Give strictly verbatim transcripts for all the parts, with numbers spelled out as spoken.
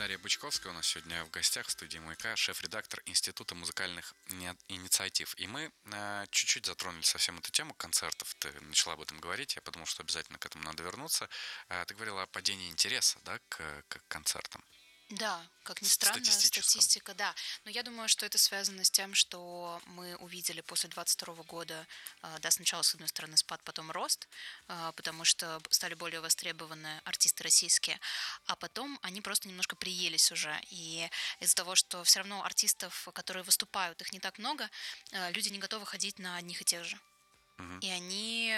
Дарья Бычковская у нас сегодня в гостях в студии «Маяка», шеф-редактор Института музыкальных инициатив. И мы э, чуть-чуть затронули совсем эту тему концертов. Ты начала об этом говорить, я подумал, что обязательно к этому надо вернуться. Э, ты говорила о падении интереса, да, к, к концертам. Да, как ни странно, статистика, да. Но я думаю, что это связано с тем, что мы увидели после двадцать второго года, да, сначала, с одной стороны, спад, потом рост, потому что стали более востребованы артисты российские, а потом они просто немножко приелись уже. И из-за того, что все равно артистов, которые выступают, их не так много, люди не готовы ходить на одних и тех же. Угу. И они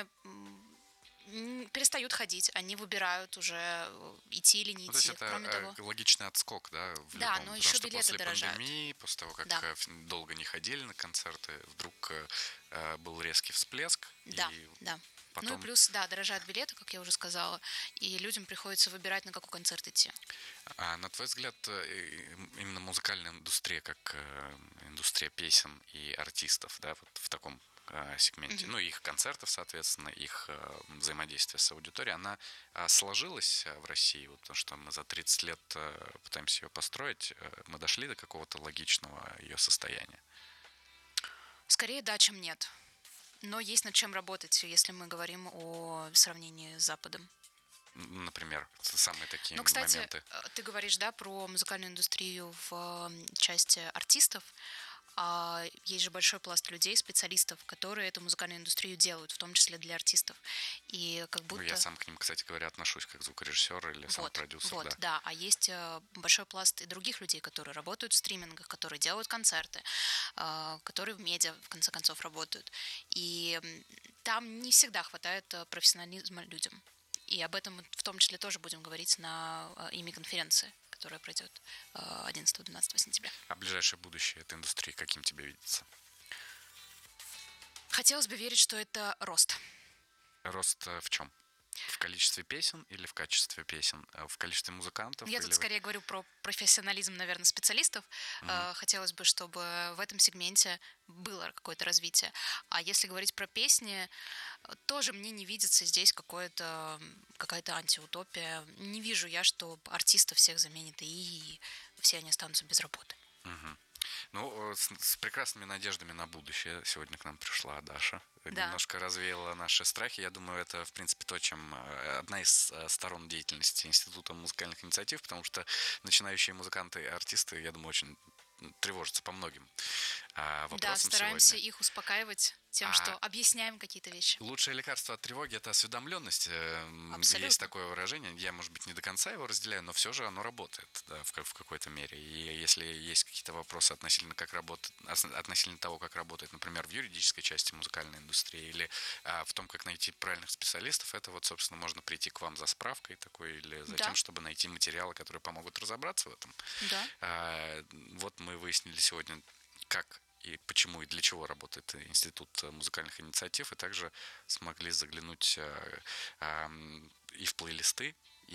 перестают ходить, они выбирают уже идти или не идти. Ну, то есть это Кроме того, логичный отскок, да, в да, любом, но потому еще что билеты после дорожают. пандемии, после того, как да. долго не ходили на концерты, вдруг э, был резкий всплеск. Да, и да. Потом... Ну и плюс, да, дорожают билеты, как я уже сказала, и людям приходится выбирать, на какой концерт идти. А на твой взгляд, именно музыкальная индустрия, как индустрия песен и артистов, да, вот в таком сегменте, mm-hmm. ну, их концертов, соответственно, их взаимодействие с аудиторией, она сложилась в России, вот, потому что мы за тридцать лет пытаемся ее построить, мы дошли до какого-то логичного ее состояния? Скорее да, чем нет. Но есть над чем работать, если мы говорим о сравнении с Западом. Например, самые такие ну, кстати, моменты. Ты говоришь, да, про музыкальную индустрию в части артистов. А есть же большой пласт людей, специалистов, которые эту музыкальную индустрию делают, в том числе для артистов. И как будто... Ну, я сам к ним, кстати говоря, отношусь как звукорежиссер или сам вот, продюсер. Вот, да. да. А есть большой пласт и других людей, которые работают в стримингах, которые делают концерты, которые в медиа, в конце концов, работают. И там не всегда хватает профессионализма людям. И об этом в том числе тоже будем говорить на ими конференции, которая пройдет одиннадцатого-двенадцатого сентября. А ближайшее будущее этой индустрии каким тебе видится? Хотелось бы верить, что это рост. Рост в чем? В количестве песен или в качестве песен? В количестве музыкантов? Я или... тут скорее говорю про профессионализм, наверное, специалистов. Mm-hmm. Хотелось бы, чтобы в этом сегменте было какое-то развитие. А если говорить про песни, тоже мне не видится здесь какое-то, какая-то антиутопия. Не вижу я, что артистов всех заменит и, и все они останутся без работы. Mm-hmm. Ну, с, с прекрасными надеждами на будущее сегодня к нам пришла Даша. Да. Немножко развеяла наши страхи. Я думаю, это, в принципе, то, чем одна из сторон деятельности Института музыкальных инициатив, потому что начинающие музыканты и артисты, я думаю, очень тревожатся по многим вопросам. Да, стараемся сегодня. их успокаивать тем, а что объясняем какие-то вещи. Лучшее лекарство от тревоги – это осведомленность. Абсолютно. Есть такое выражение. Я, может быть, не до конца его разделяю, но все же оно работает, да, в, в какой-то мере. И если есть какие-то вопросы относительно, как работает, относительно того, как работает, например, в юридической части музыкальной индустрии или а, в том, как найти правильных специалистов, это вот, собственно, можно прийти к вам за справкой такой или за да. тем, чтобы найти материалы, которые помогут разобраться в этом. Да. А, вот мы выяснили сегодня, как и почему и для чего работает Институт музыкальных инициатив, и также смогли заглянуть э, э, и в плейлисты,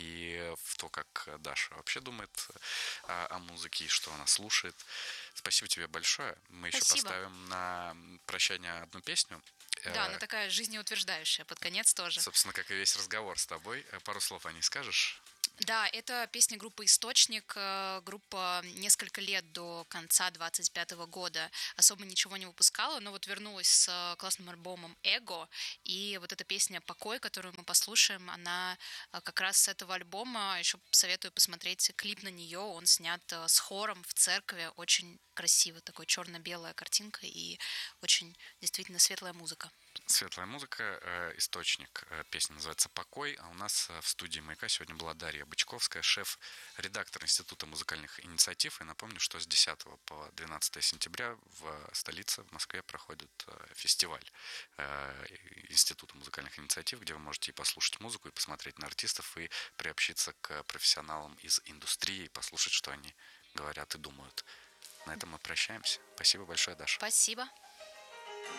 и в то, как Даша вообще думает о, о музыке, и что она слушает. Спасибо тебе большое. Мы Спасибо. еще поставим на прощание одну песню. Да, она такая жизнеутверждающая, под конец тоже. Собственно, как и весь разговор с тобой. Пару слов о ней скажешь? Да, это песня группы «Источник». Группа несколько лет до конца двадцать пятого года особо ничего не выпускала, но вот вернулась с классным альбомом «Эго». И вот эта песня «Покой», которую мы послушаем, она как раз с этого альбома. Еще советую посмотреть клип на нее. Он снят с хором в церкви. Очень красиво, такой черно-белая картинка и очень действительно светлая музыка. Светлая музыка, э, источник. Э, песня называется «Покой». А у нас в студии «Маяка» сегодня была Дарья Бычковская, шеф-редактор Института музыкальных инициатив. И напомню, что с десятого по двенадцатое сентября в столице, в Москве, проходит э, фестиваль э, Института музыкальных инициатив, где вы можете и послушать музыку, и посмотреть на артистов, и приобщиться к профессионалам из индустрии, и послушать, что они говорят и думают. На этом мы прощаемся. Спасибо большое, Даша. Спасибо.